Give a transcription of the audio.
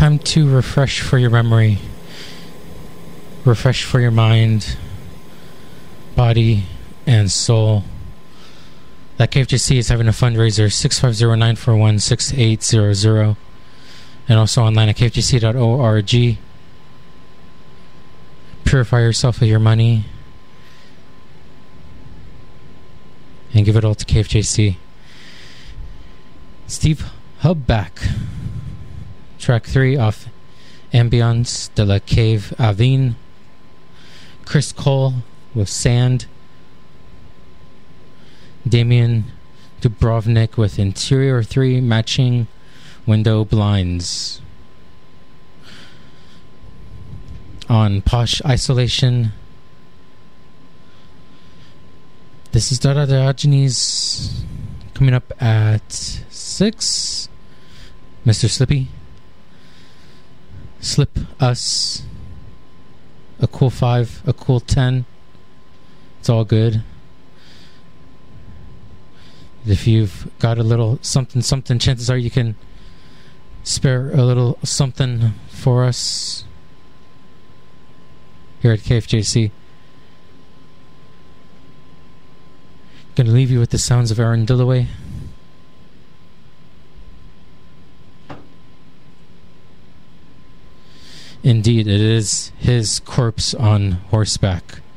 Time to refresh for your memory, refresh for your mind, body, and soul. That KFJC is having a fundraiser, 650-941-6800, and also online at kfjc.org. Purify yourself of your money and give it all to KFJC. Steve Hubback, track 3 off Ambiance de la Cave Avine. Chris Cole with Sand. Damian Dubrovnik with Interior 3 matching window blinds. On Posh Isolation, this is Dada Diogenes coming up at 6. Mr. Slippy, Slip Us, a cool 5, a cool 10. It's all good. If you've got a little something, chances are you can spare a little something for us here at KFJC. Gonna leave you with the sounds of Aaron Dillaway. Indeed, it is his corpse on horseback.